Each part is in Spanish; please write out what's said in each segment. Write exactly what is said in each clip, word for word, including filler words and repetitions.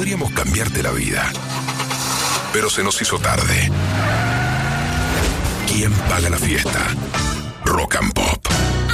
podríamos cambiarte la vida. Pero se nos hizo tarde. ¿Quién paga la fiesta? Rock and Pop.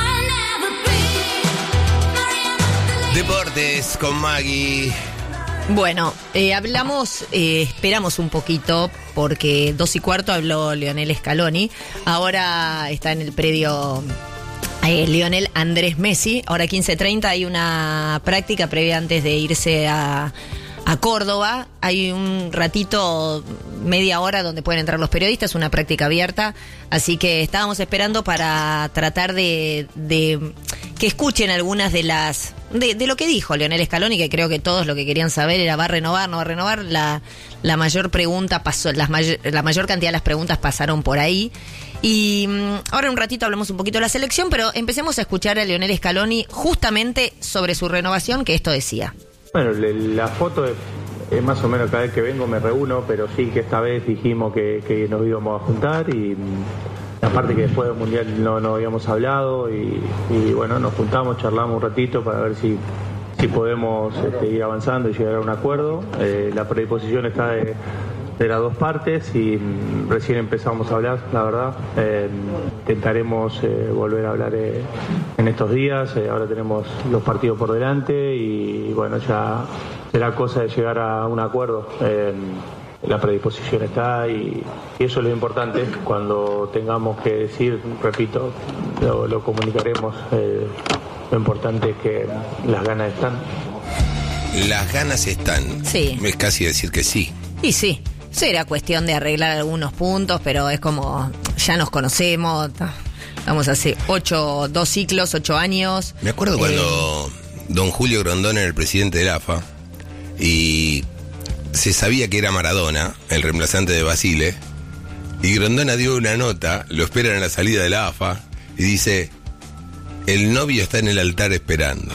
Deportes con Maggie. Bueno, eh, hablamos, eh, esperamos un poquito, porque dos y cuarto habló Lionel Scaloni. Ahora está en el predio eh, Lionel Andrés Messi. Ahora quince treinta hay una práctica previa antes de irse a, a Córdoba. Hay un ratito, media hora, donde pueden entrar los periodistas, una práctica abierta. Así que estábamos esperando para tratar de, de que escuchen algunas de las... De, de lo que dijo Lionel Scaloni, que creo que todos lo que querían saber era: ¿va a renovar, no va a renovar? La, la mayor pregunta pasó, las may, la mayor cantidad de las preguntas pasaron por ahí. Y um, ahora en un ratito hablamos un poquito de la selección, pero empecemos a escuchar a Lionel Scaloni justamente sobre su renovación, que esto decía. Bueno, le, la foto es, es más o menos cada vez que vengo me reúno, pero sí que esta vez dijimos que, que nos íbamos a juntar y... Aparte que después del Mundial no, no habíamos hablado y, y bueno, nos juntamos, charlamos un ratito para ver si, si podemos este, ir avanzando y llegar a un acuerdo. Eh, la predisposición está de, de las dos partes y mm, recién empezamos a hablar, la verdad. Eh, intentaremos eh, volver a hablar eh, en estos días. Eh, ahora tenemos los partidos por delante y bueno, ya será cosa de llegar a un acuerdo. Eh, La predisposición está y, y eso es lo importante. Cuando tengamos que decir, repito, lo, lo comunicaremos. Eh, lo importante es que las ganas están. Las ganas están. Sí. Es casi decir que sí. Y sí, será cuestión de arreglar algunos puntos, pero es como, ya nos conocemos, estamos hace ocho, dos ciclos, ocho años. Me acuerdo eh, cuando don Julio Grondona era el presidente de la A F A y... se sabía que era Maradona, el reemplazante de Basile, y Grondona dio una nota, lo esperan en la salida de la A F A, y dice: el novio está en el altar esperando.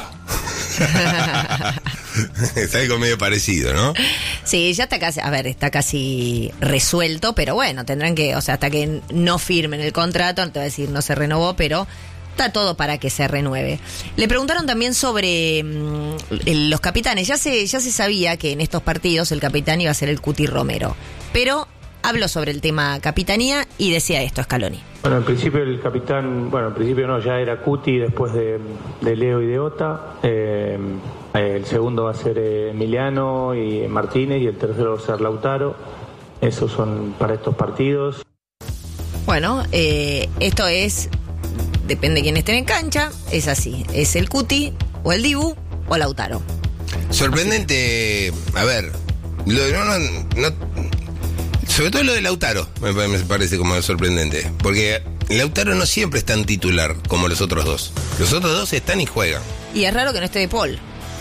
Es algo medio parecido, ¿no? Sí, ya está casi, a ver, está casi resuelto, pero bueno, tendrán que, o sea, hasta que no firmen el contrato, no te voy a decir no se renovó, pero... está todo para que se renueve. Le preguntaron también sobre mmm, el, los capitanes. Ya se, ya se sabía que en estos partidos el capitán iba a ser el Cuti Romero. Pero habló sobre el tema capitanía y decía esto Scaloni. Bueno, en principio el capitán, bueno, en principio no, ya era Cuti después de, de Leo y de Ota. Eh, el segundo va a ser Emiliano y Martínez y el tercero va a ser Lautaro. Esos son para estos partidos. Bueno, eh, esto es... depende de quién esté en cancha, es así. Es el Cuti, o el Dibu, o Lautaro. Sorprendente, a ver, lo de, no, no, no, sobre todo lo de Lautaro me, me parece como sorprendente. Porque Lautaro no siempre es tan titular como los otros dos. Los otros dos están y juegan. Y es raro que no esté De Paul.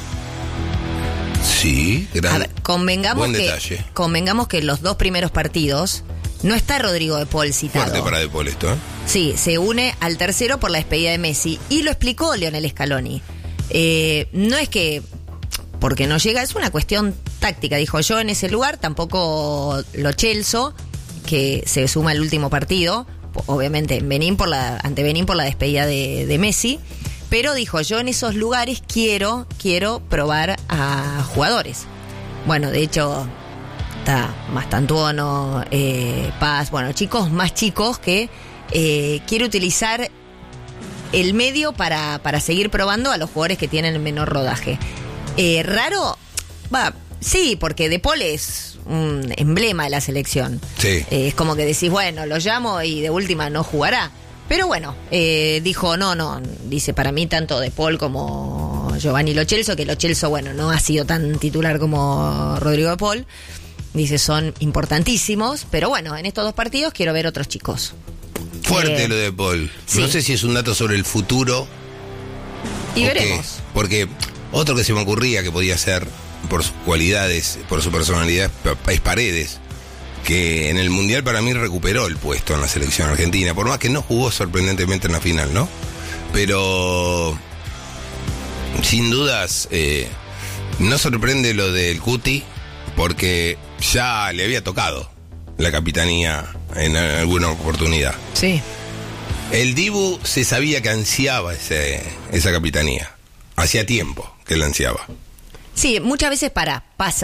Sí, gran, a ver, convengamos buen que, detalle. Convengamos que los dos primeros partidos no está Rodrigo De Paul citado. Fuerte para De Paul esto, ¿eh? Sí, se une al tercero por la despedida de Messi. Y lo explicó Lionel Scaloni. Eh, no es que porque no llega, es una cuestión táctica. Dijo: yo en ese lugar, tampoco Lo Celso, que se suma al último partido, obviamente Benín por la, ante Benín por la despedida de, de Messi. Pero dijo: yo en esos lugares quiero, quiero probar a jugadores. Bueno, de hecho... está Mastantuono, eh, Paz, bueno, chicos más chicos que eh, quiere utilizar el medio para, para seguir probando a los jugadores que tienen menor rodaje. Eh, raro, va, sí, porque De Paul es un emblema de la selección. Sí. Eh, es como que decís, bueno, lo llamo y de última no jugará. Pero bueno, eh, dijo, no, no, dice, para mí tanto De Paul como Giovanni Lo Celso, que Lo Celso, bueno, no ha sido tan titular como Rodrigo De Paul. Dice, son importantísimos, pero bueno, en estos dos partidos quiero ver otros chicos. Fuerte eh, lo de Paul. Sí. No sé si es un dato sobre el futuro. Y okay, veremos. Porque otro que se me ocurría que podía ser, por sus cualidades, por su personalidad, es Paredes, que en el Mundial para mí recuperó el puesto en la selección argentina, por más que no jugó sorprendentemente en la final, ¿no? Pero sin dudas eh, no sorprende lo del Cuti, porque ya le había tocado la capitanía en alguna oportunidad. Sí. El Dibu se sabía que ansiaba ese, esa capitanía. Hacía tiempo que la ansiaba. Sí, muchas veces para, pasa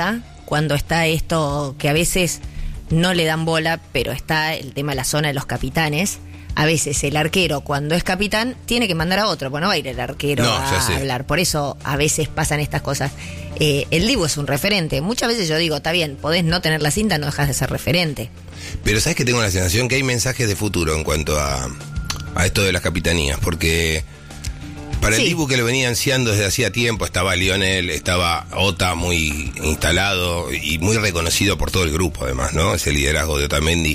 cuando está esto que a veces no le dan bola, pero está el tema de la zona de los capitanes. A veces el arquero, cuando es capitán, tiene que mandar a otro, pues no va a ir el arquero No, a ya sé. hablar. Por eso a veces pasan estas cosas. Eh, el Dibu es un referente. Muchas veces yo digo, está bien, podés no tener la cinta, no dejas de ser referente. Pero sabes que tengo la sensación que hay mensajes de futuro en cuanto a, a esto de las capitanías, porque para el Sí. Dibu, que lo venía ansiando desde hacía tiempo, estaba Lionel, estaba Ota muy instalado y muy reconocido por todo el grupo, además, ¿no? Ese liderazgo de Otamendi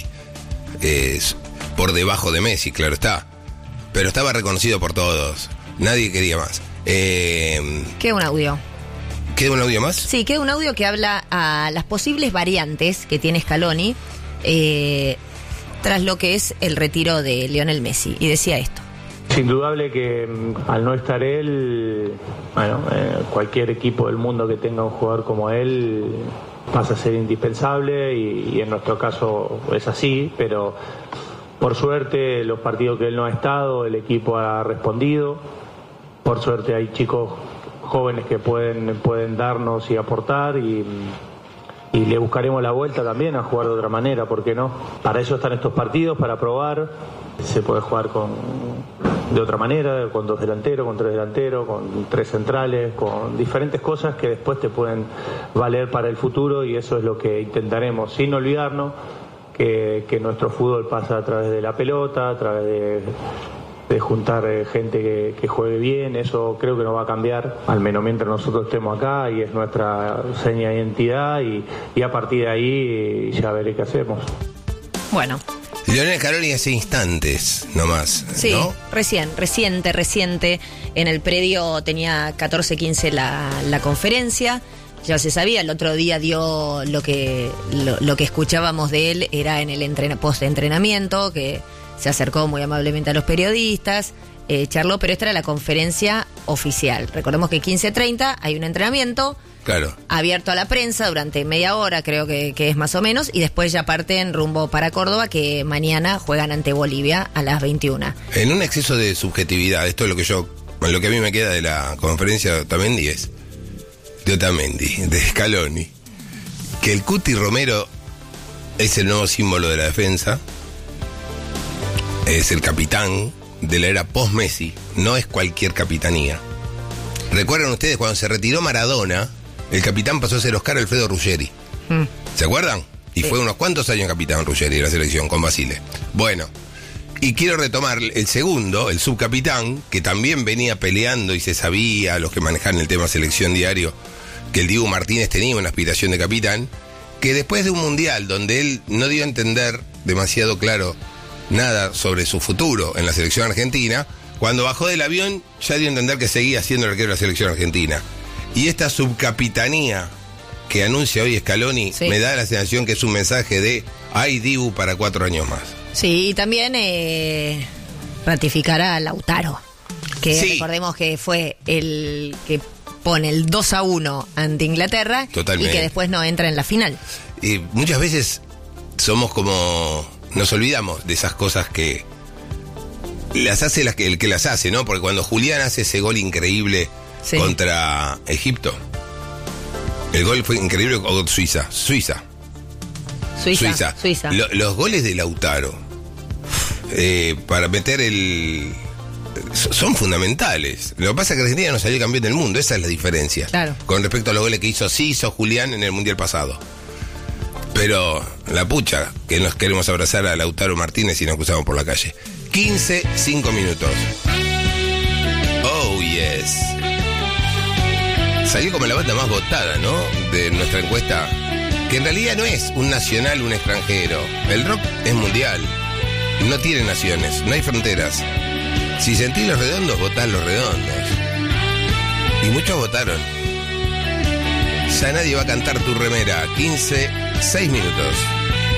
es por debajo de Messi, claro está, pero estaba reconocido por todos, nadie quería más. Eh, Queda un audio. ¿Queda un audio más? Sí, queda un audio que habla a las posibles variantes que tiene Scaloni eh, tras lo que es el retiro de Lionel Messi. Y decía esto. Es indudable que mm, al no estar él, bueno, eh, cualquier equipo del mundo que tenga un jugador como él pasa a ser indispensable y, y en nuestro caso es así, pero por suerte los partidos que él no ha estado, el equipo ha respondido. Por suerte hay chicos jóvenes que pueden, pueden darnos y aportar y, y le buscaremos la vuelta también a jugar de otra manera, ¿por qué no? Para eso están estos partidos, para probar. Se puede jugar con de otra manera, con dos delanteros, con tres delanteros, con tres centrales, con diferentes cosas que después te pueden valer para el futuro y eso es lo que intentaremos, sin olvidarnos que, que nuestro fútbol pasa a través de la pelota, a través de, de juntar eh, gente que, que juegue bien. Eso creo que no va a cambiar, al menos mientras nosotros estemos acá, y es nuestra seña de identidad y, y a partir de ahí ya veré qué hacemos. Bueno. Lionel Scaloni hace instantes nomás, Sí, ¿no? recién, reciente, reciente. En el predio tenía catorce quince la, la conferencia. Ya se sabía, el otro día dio lo que lo, lo que escuchábamos de él era en el entrena, post-entrenamiento, que se acercó muy amablemente a los periodistas, eh, charló, pero esta era la conferencia oficial. Recordemos que quince treinta hay un entrenamiento Claro. abierto a la prensa durante media hora, creo que, que es más o menos, y después ya parten rumbo para Córdoba, que mañana juegan ante Bolivia a las veintiuna. En un exceso de subjetividad, esto es lo que yo, lo que a mí me queda de la conferencia de Otamendi es, de Otamendi, de Scaloni, que el Cuti Romero es el nuevo símbolo de la defensa, es el capitán de la era post-Messi, no es cualquier capitanía. ¿Recuerdan ustedes cuando se retiró Maradona, el capitán pasó a ser Oscar Alfredo Ruggeri? Mm. ¿Se acuerdan? Y Sí. fue unos cuantos años capitán Ruggeri de la selección con Basile. Bueno, y quiero retomar el segundo, el subcapitán, que también venía peleando y se sabía, los que manejan el tema selección diario, que el Dibu Martínez tenía una aspiración de capitán, que después de un mundial donde él no dio a entender demasiado claro nada sobre su futuro en la selección argentina, cuando bajó del avión ya dio a entender que seguía siendo el arquero de la selección argentina. Y esta subcapitanía que anuncia hoy Scaloni, Sí. me da la sensación que es un mensaje de hay Dibu para cuatro años más. Sí, y también eh, ratificará a Lautaro, que Sí. recordemos que fue el que pone el dos a uno ante Inglaterra. Totalmente. Y que después no entra en la final. Y muchas veces somos como... nos olvidamos de esas cosas que... las hace las que, el que las hace, ¿no? Porque cuando Julián hace ese gol increíble Sí. contra Egipto, el gol fue increíble con Suiza. Suiza. Suiza. Suiza. Suiza. Lo- los goles de Lautaro eh, para meter el... so- son fundamentales. Lo que pasa es que Argentina no salió campeón del mundo, esa es la diferencia. Claro. Con respecto a los goles que hizo sí hizo Julián en el Mundial pasado. Pero la pucha, que nos queremos abrazar a Lautaro Martínez y nos cruzamos por la calle. quince, cinco minutos. Oh, yes. Salió como la banda más votada, ¿no? De nuestra encuesta. Que en realidad no es un nacional, un extranjero. El rock es mundial. No tiene naciones, no hay fronteras. Si sentís los redondos, votás los redondos. Y muchos votaron. Ya nadie va a cantar tu remera. quince, seis minutos.